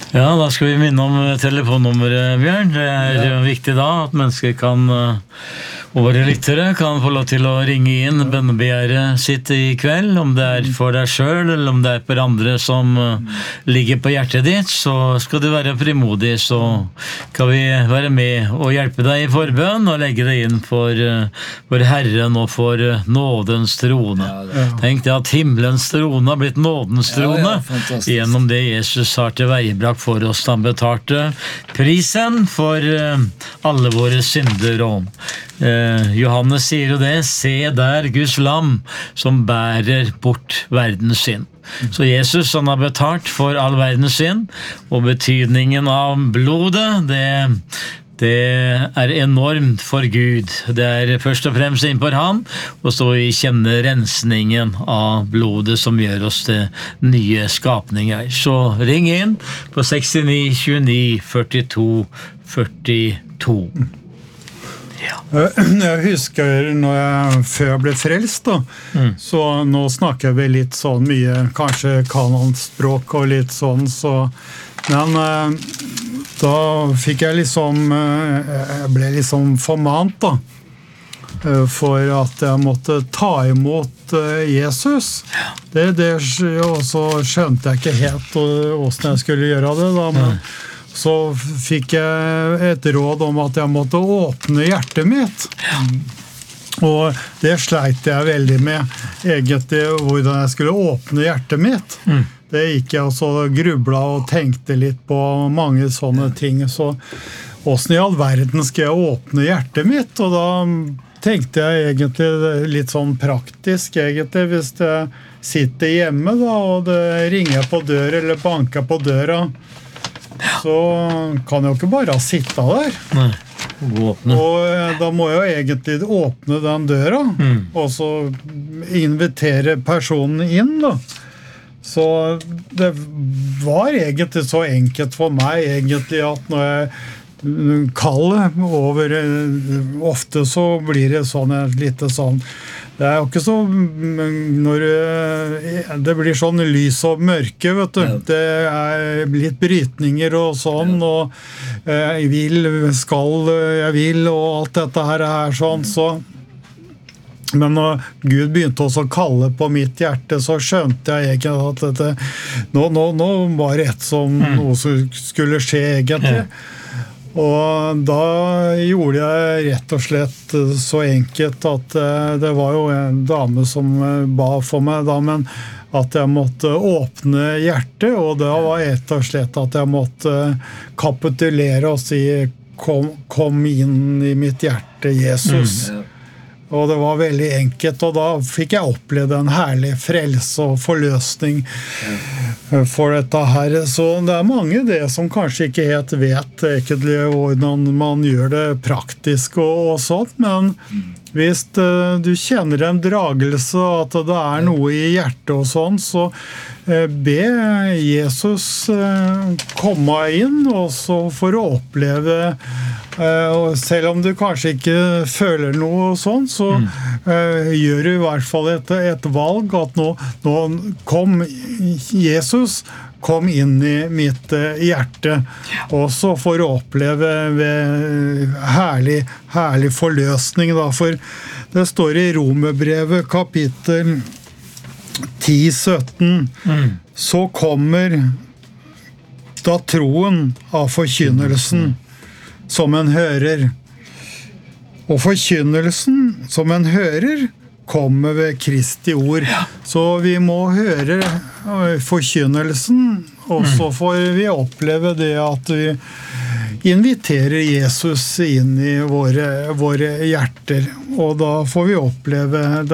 Ja, da skal vi minne om telefonnummeret, Bjørn. Det viktig da at mennesker kan, og våre lyttere kan få lov til å ringe inn bønnebegjæret sitt i kveld, om det for deg selv, eller om det for andre som ligger på hjertet ditt, så skal du være frimodig, så kan vi være med og hjelpe deg i forbønn, og legge deg inn for Herren og for nådens trone. Tenk det at himmelens trone har blitt nådens trone, gjennom det Jesus har til veibrakt for oss. Han betalte prisen for alle våre synder. Johannes sier jo det, se der Guds lam som bærer bort verdens synd. Så Jesus han har betalt for all verdens synd, og betydningen av blodet, det enormt for Gud. Det først og fremst inn på han, og så vi kjenner rensningen av blodet som gjør oss til nye skapninger. Så ring inn på 69 29 42 42. Ja. Jeg husker før jeg ble frelst da, så nå snakker vi litt sånn mye, kanskje kanonspråk og litt sånn, men da fikk jeg jeg ble liksom formant da, for at jeg måtte ta imot Jesus. Og så skjønte jeg ikke helt hvordan jeg skulle gjøre det da, men så fikk jeg et råd om at jeg måtte åpne hjertet mitt. Og det sleit jeg veldig med, egentlig, hvordan jeg skulle åpne hjertet mitt. Det gikk jeg også grublet og tenkte litt på mange sånne ting. Så hvordan i all verden skal jeg åpne hjertet mitt? Og da tenkte jeg egentlig litt sånn praktisk, egentlig, hvis jeg sitter hjemme da, og det ringer på døra eller banker på døra, så kan jeg jo ikke bare sitte der. Nei, og da må jeg jo egentlig åpne den døra, og så invitere personen inn da. Så det var egentlig så enkelt for meg, egentlig, at når jeg kaller over, ofte så blir det sånn, litt sånn, det jo ikke så, når det blir sånn lys og mørke, vet du. Det litt brytninger og sånn, og jeg vil, og alt dette her sånn, så. Men når Gud begynte også å kalle på mitt hjerte, så skjønte jeg egentlig at nå var det noe som skulle skje egentlig. Og da gjorde jeg rett og slett så enkelt at det var jo en dame som ba for meg da, men at jeg måtte åpne hjertet, og det var rett og slett at jeg måtte kapitulere og si kom inn i mitt hjerte, Jesus. Og det var veldig enkelt, og da fikk jeg oppleve en herlig frelse og forløsning for dette her. Så det mange det som kanskje ikke helt vet egentlig hvordan man gjør det praktisk og sånt, men hvis du kjenner en dragelse, at det noe i hjertet og sånn, så be Jesus komme inn, og så for å oppleve, og selv om du kanskje ikke føler noe sånn, så gjør du i hvert fall et valg at nå kom Jesus, kom inn i mitt hjerte, og så for å oppleve herlig forløsning da, for det står i Romerbrevet kapittel 10-17, så kommer da troen av forkynnelsen som en hører, og forkynnelsen som en hører kommer ved Kristi ord. Så vi må høre forkynnelsen, og så får vi oppleve det at vi inviterer Jesus inn i våre hjerter, og da får vi oppleve det